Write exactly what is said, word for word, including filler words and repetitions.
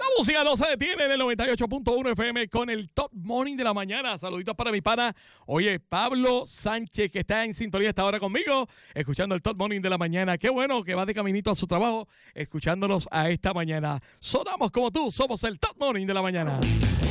música no se detiene en el noventa y ocho punto uno F M con el Top Morning de la mañana. Saluditos para mi pana, oye, Pablo Sánchez, que está en sintonía esta hora conmigo, escuchando el Top Morning de la mañana. Qué bueno que va de caminito a su trabajo, escuchándonos a esta mañana. Sonamos como tú, somos el Top Morning de la mañana.